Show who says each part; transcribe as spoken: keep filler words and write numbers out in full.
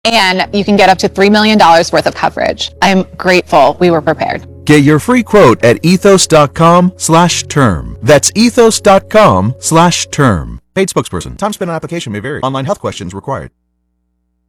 Speaker 1: And you can get up to three million dollars worth of coverage. I'm grateful we were prepared.
Speaker 2: Get your free quote at ethos.com slash term. That's ethos.com slash term. Paid spokesperson. Time spent on application may vary. Online health questions required.